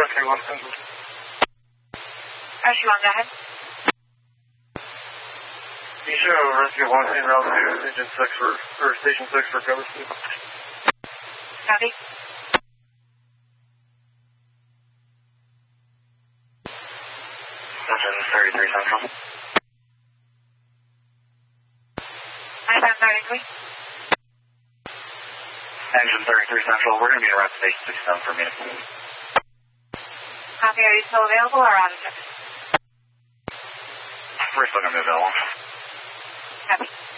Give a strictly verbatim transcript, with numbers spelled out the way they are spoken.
three one Central. Rescue one, go ahead. Can you show Rescue one in route to Engine six for, or Station six for cover, please? Copy. Engine thirty-three Central. Nine thirty-three. Engine thirty-three Central, we're going to be around Station six down for a minute. Copy, are you still available or out of service? We're still going to be available. Copy.